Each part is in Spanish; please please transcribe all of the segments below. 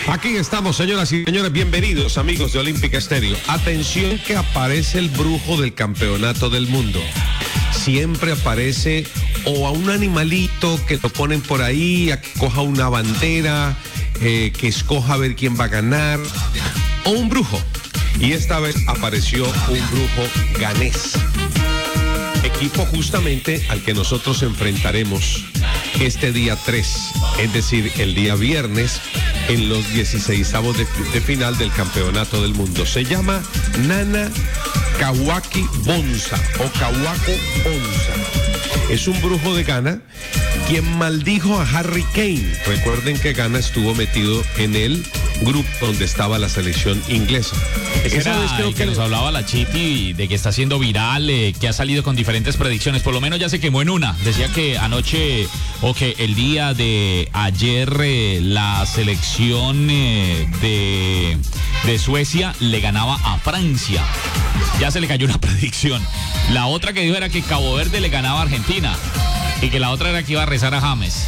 Aquí estamos, señoras y señores, bienvenidos amigos de Olímpica Estéreo. Atención que aparece el brujo del campeonato del mundo. Siempre aparece o a un animalito que lo ponen por ahí, a que coja una bandera, que escoja a ver quién va a ganar, o un brujo. Y esta vez apareció un brujo ganés. Equipo justamente al que nosotros enfrentaremos este día 3, es decir, el día viernes, en los 16avos de final del campeonato del mundo. Se llama Nana Kawaki Bonza o Kawako Bonza. Es un brujo de Ghana quien maldijo a Harry Kane. Recuerden que Ghana estuvo metido en el grupo donde estaba la selección inglesa. Esa vez creo que nos hablaba la Chiti de que está siendo viral, que ha salido con diferentes predicciones. Por lo menos ya se quemó en una. Decía que anoche o que el día de ayer la selección de Suecia le ganaba a Francia. Ya se le cayó una predicción. La otra que dijo era que Cabo Verde le ganaba a Argentina. Y que la otra era que iba a rezar a James.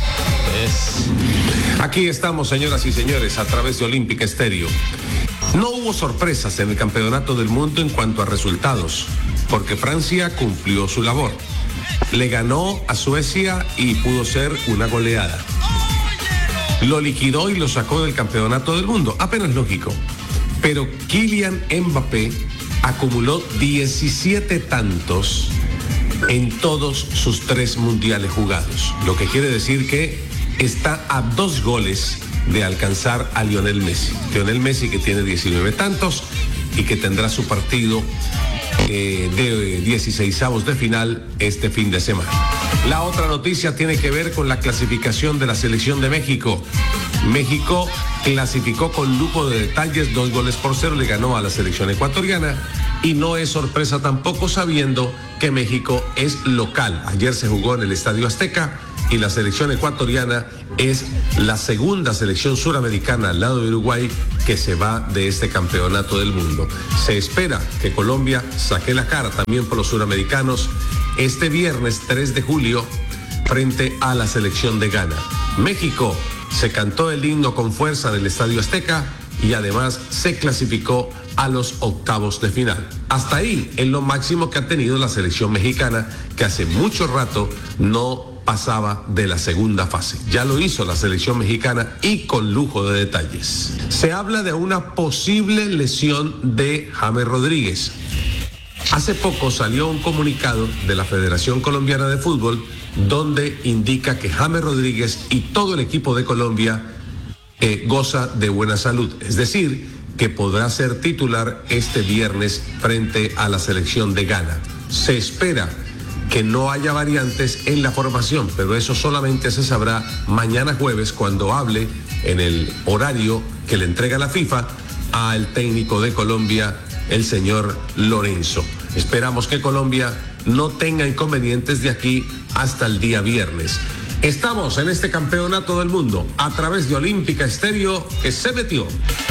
Aquí estamos, señoras y señores, a través de Olímpica Estéreo. No hubo sorpresas en el campeonato del mundo en cuanto a resultados, porque Francia cumplió su labor. Le ganó a Suecia y pudo ser una goleada. Lo liquidó y lo sacó del campeonato del mundo, apenas lógico. Pero Kylian Mbappé acumuló 17 tantos en todos sus 3 mundiales jugados, lo que quiere decir que está a 2 goles de alcanzar a Lionel Messi. Lionel Messi, que tiene 19 tantos y que tendrá su partido de 16avos de final este fin de semana. La otra noticia tiene que ver con la clasificación de la selección de México. México clasificó con lujo de detalles, 2-0, le ganó a la selección ecuatoriana. Y no es sorpresa tampoco sabiendo que México es local. Ayer se jugó en el Estadio Azteca y la selección ecuatoriana es la segunda selección suramericana al lado de Uruguay que se va de este campeonato del mundo. Se espera que Colombia saque la cara también por los suramericanos este viernes 3 de julio frente a la selección de Ghana. México se cantó el himno con fuerza en el Estadio Azteca y además se clasificó a los octavos de final. Hasta ahí es lo máximo que ha tenido la selección mexicana, que hace mucho rato no pasaba de la segunda fase. Ya lo hizo la selección mexicana y con lujo de detalles. Se habla de una posible lesión de James Rodríguez. Hace poco salió un comunicado de la Federación Colombiana de Fútbol donde indica que James Rodríguez y todo el equipo de Colombia goza de buena salud, es decir, que podrá ser titular este viernes frente a la selección de Ghana. Se espera que no haya variantes en la formación, pero eso solamente se sabrá mañana jueves cuando hable en el horario que le entrega la FIFA al técnico de Colombia, el señor Lorenzo. Esperamos que Colombia no tenga inconvenientes de aquí hasta el día viernes. Estamos en este campeonato del mundo a través de Olímpica Estéreo, que se metió.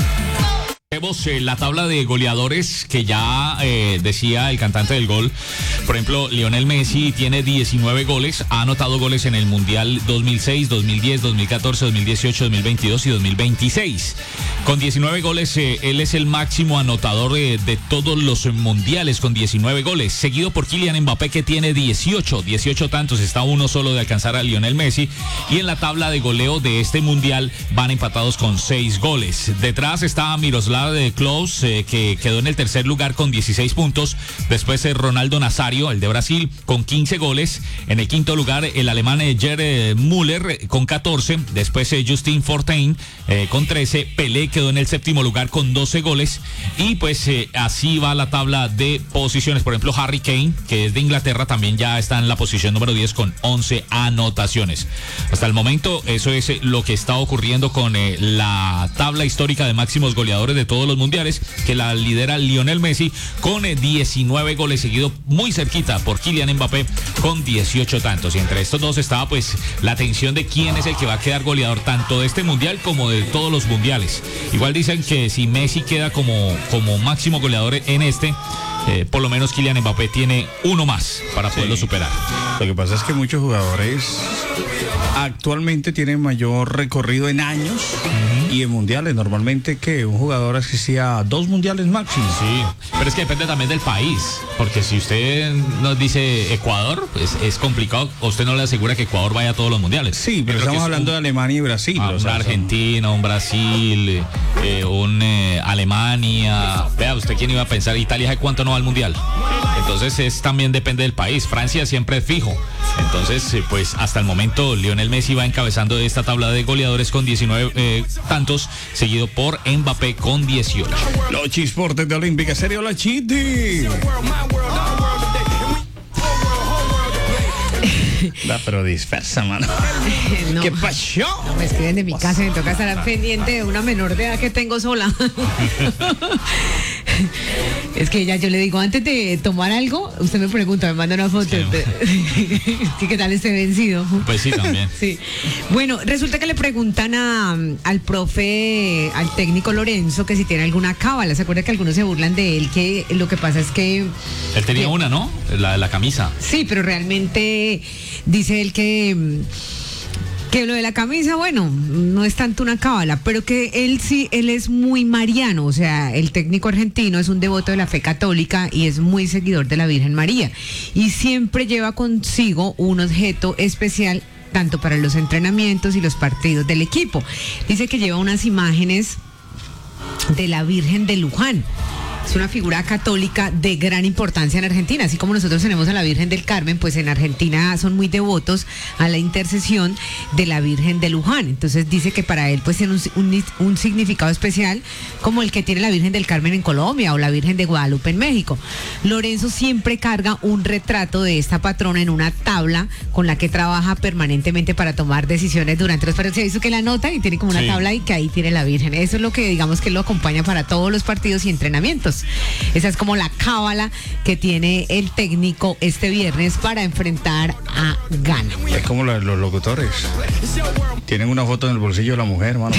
Vemos la tabla de goleadores que ya decía el cantante del gol. Por ejemplo, Lionel Messi tiene 19 goles, ha anotado goles en el Mundial 2006, 2010, 2014, 2018, 2022 y 2026. Con 19 goles, él es el máximo anotador de todos los mundiales, con 19 goles, seguido por Kylian Mbappé, que tiene 18 tantos, está uno solo de alcanzar a Lionel Messi, y en la tabla de goleo de este Mundial van empatados con 6 goles. Detrás está Miroslav Klose, que quedó en el tercer lugar con 16 puntos. Después Ronaldo Nazario, el de Brasil, con 15 goles. En el quinto lugar el alemán Gerd Müller con 14. Después Justin Fortain con 13. Pelé quedó en el séptimo lugar con 12 goles. Y pues así va la tabla de posiciones. Por ejemplo, Harry Kane, que es de Inglaterra, también ya está en la posición número 10 con 11 anotaciones. Hasta el momento eso es lo que está ocurriendo con la tabla histórica de máximos goleadores de todos los mundiales, que la lidera Lionel Messi con 19 goles, seguido muy cerquita por Kylian Mbappé con 18 tantos. Y entre estos dos estaba pues la tensión de quién es el que va a quedar goleador tanto de este mundial como de todos los mundiales. Igual dicen que si Messi queda como máximo goleador en este, por lo menos Kylian Mbappé tiene uno más para poderlo superar. Lo que pasa es que muchos jugadores actualmente tienen mayor recorrido en años y en mundiales. Normalmente que un jugador asistía a 2 mundiales máximo. Sí, pero es que depende también del país, porque si usted nos dice Ecuador, pues es complicado. Usted no le asegura que Ecuador vaya a todos los mundiales. Sí, pero estamos hablando de Alemania y Brasil. Un Argentina, un Brasil, un Alemania. Vea, ¿usted quién iba a pensar? Italia, ¿hace cuánto no va al mundial? Entonces también depende del país. Francia siempre es fijo. Entonces, pues hasta el momento Lionel Messi va encabezando esta tabla de goleadores con 19 tantos, seguido por Mbappé con 18. Los chisportes de Olímpica Estéreo, la Chiti. Pero dispersa, mano. No. ¿Qué pasó? No me escriben de mi casa, me toca estar pendiente de una menor de edad que tengo sola. Es que ya yo le digo, antes de tomar algo, usted me pregunta, me manda una foto. Sí, ¿qué tal esté vencido? Pues sí, también. Sí. Bueno, resulta que le preguntan al profe, al técnico Lorenzo, que si tiene alguna cábala. ¿Se acuerda que algunos se burlan de él? Que lo que pasa es que... Él tenía una, ¿no? La camisa. Sí, pero realmente dice él que lo de la camisa, bueno, no es tanto una cábala, pero que él es muy mariano, o sea, el técnico argentino es un devoto de la fe católica y es muy seguidor de la Virgen María y siempre lleva consigo un objeto especial tanto para los entrenamientos y los partidos del equipo. Dice que lleva unas imágenes de la Virgen de Luján. Es una figura católica de gran importancia en Argentina, así como nosotros tenemos a la Virgen del Carmen, pues en Argentina son muy devotos a la intercesión de la Virgen de Luján. Entonces dice que para él pues tiene un significado especial como el que tiene la Virgen del Carmen en Colombia o la Virgen de Guadalupe en México. Lorenzo siempre carga un retrato de esta patrona en una tabla con la que trabaja permanentemente para tomar decisiones durante los partidos. Se hizo que la nota y tiene como una tabla y que ahí tiene la Virgen. Eso es lo que digamos que lo acompaña para todos los partidos y entrenamientos. Esa es como la cábala que tiene el técnico este viernes para enfrentar a Ghana. Es como los locutores. Tienen una foto en el bolsillo de la mujer, mano.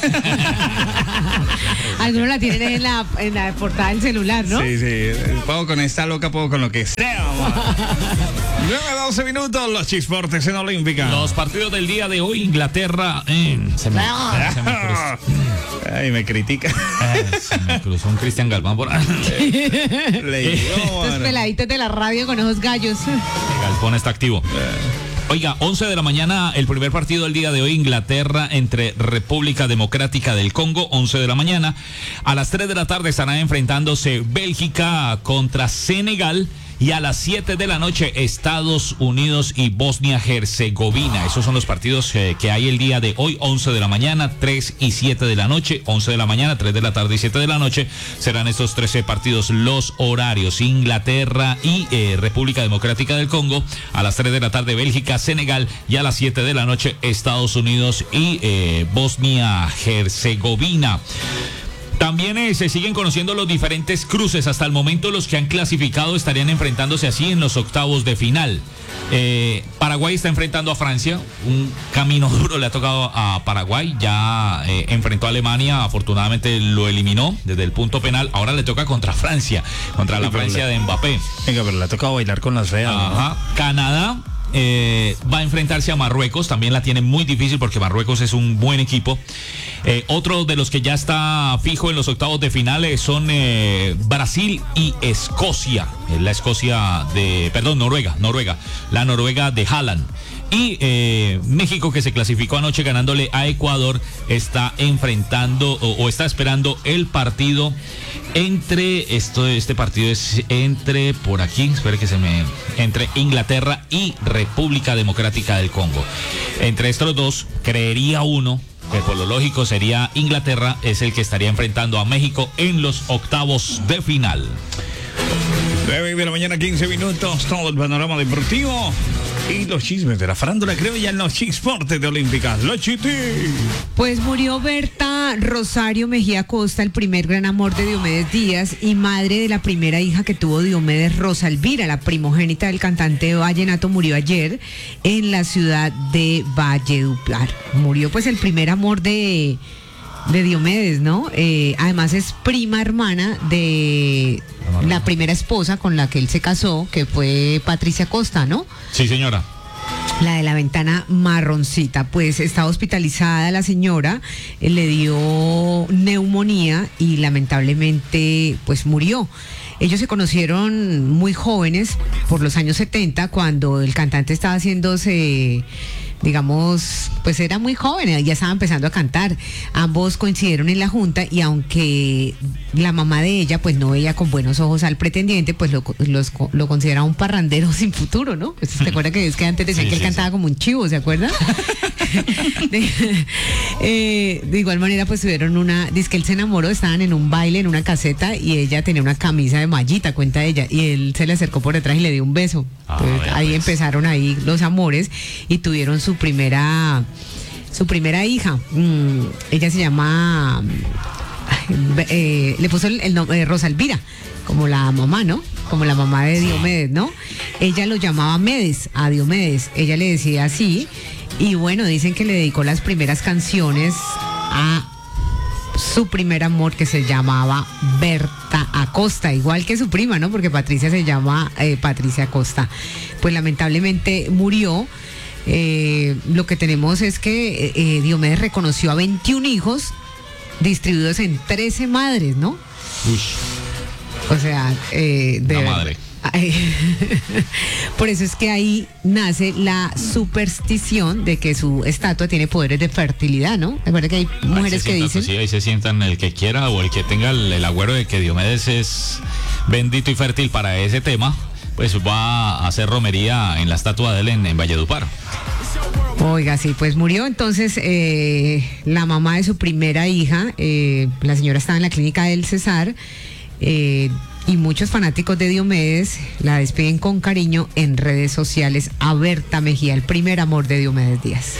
Algunos la tienen en la portada del celular, ¿no? Sí. Puedo con esta loca, puedo con lo que sea, mano. 9-12 minutos, los chisportes en Olímpica. Los partidos del día de hoy, Inglaterra. Ay, me critica. Se me cruzó un Cristian Galván por ahí. Estos peladitos de la radio con ojos gallos. Galván está activo. Oiga, 11 de la mañana, el primer partido del día de hoy, Inglaterra entre República Democrática del Congo, 11 de la mañana. A las 3 de la tarde estarán enfrentándose Bélgica contra Senegal. Y a las 7 de la noche, Estados Unidos y Bosnia-Herzegovina. Esos son los partidos que hay el día de hoy, 11 de la mañana, 3 y 7 de la noche. 11 de la mañana, 3 de la tarde y 7 de la noche. Serán estos 13 partidos los horarios. Inglaterra y República Democrática del Congo. A las 3 de la tarde, Bélgica, Senegal. Y a las 7 de la noche, Estados Unidos y Bosnia-Herzegovina. También se siguen conociendo los diferentes cruces. Hasta el momento los que han clasificado estarían enfrentándose así en los octavos de final. Paraguay está enfrentando a Francia. Un camino duro le ha tocado a Paraguay. Ya enfrentó a Alemania. Afortunadamente lo eliminó desde el punto penal. Ahora le toca contra Francia. Contra la Francia de Mbappé. Venga, pero le ha tocado bailar con las feas. Ajá. ¿No? Canadá va a enfrentarse a Marruecos. También la tiene muy difícil porque Marruecos es un buen equipo. Otro de los que ya está fijo en los octavos de finales son Brasil y Escocia. Noruega. La Noruega de Haaland. Y México, que se clasificó anoche ganándole a Ecuador, está enfrentando o está esperando el partido este partido es entre Inglaterra y República Democrática del Congo. Entre estos dos, creería uno que por lo lógico sería Inglaterra, es el que estaría enfrentando a México en los octavos de final. 9 de la mañana, 15 minutos, todo el panorama deportivo y los chismes de la farándula criolla en los chisportes de Olímpica. Los Chiti. Pues murió Berta Rosario Mejía Costa, el primer gran amor de Diomedes Díaz y madre de la primera hija que tuvo Diomedes, Rosa Elvira, la primogénita del cantante vallenato. Murió ayer en la ciudad de Valledupar. Murió pues el primer amor de de Diomedes, ¿no? Además es prima hermana de la primera esposa con la que él se casó, que fue Patricia Costa, ¿no? Sí, señora. La de la ventana marroncita, pues está hospitalizada la señora, le dio neumonía y lamentablemente pues murió. Ellos se conocieron muy jóvenes, por los años 70, cuando el cantante estaba haciéndose, digamos, pues era muy joven, ya estaba empezando a cantar. Ambos coincidieron en la junta y aunque la mamá de ella pues no veía con buenos ojos al pretendiente, pues lo consideraba un parrandero sin futuro, ¿no? Pues, ¿te acuerdas que es que antes decían que él cantaba como un chivo, ¿se acuerda? De igual manera pues tuvieron dice que él se enamoró, estaban en un baile, en una caseta, y ella tenía una camisa de mallita, cuenta ella, y él se le acercó por detrás y le dio un beso. Entonces, ahí empezaron ahí los amores y tuvieron su primera hija. Ella se llama, le puso el nombre de Rosa Elvira, como la mamá, ¿no? Como la mamá de Diomedes, ¿no? Ella lo llamaba Medes, a Diomedes. Ella le decía así. Y bueno, dicen que le dedicó las primeras canciones a su primer amor, que se llamaba Berta Acosta, igual que su prima, ¿no? Porque Patricia se llama Patricia Acosta. Pues lamentablemente murió. Lo que tenemos es que Diomedes reconoció a 21 hijos distribuidos en 13 madres, ¿no? Uy. O sea, de madre. Por eso es que ahí nace la superstición de que su estatua tiene poderes de fertilidad, ¿no? Recuerda que hay mujeres que dicen... Sí, ahí se sientan el que quiera o el que tenga el agüero de que Diomedes es bendito y fértil para ese tema, pues va a hacer romería en la estatua de él en Valledupar. Oiga, sí, pues murió entonces la mamá de su primera hija. La señora estaba en la clínica del Cesar, y muchos fanáticos de Diomedes la despiden con cariño en redes sociales a Berta Mejía, el primer amor de Diomedes Díaz.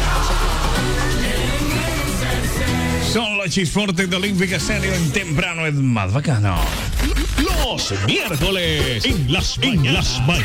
Son los chisfortes de Olímpica Estéreo en Temprano es más bacano. Los miércoles en las mañanas.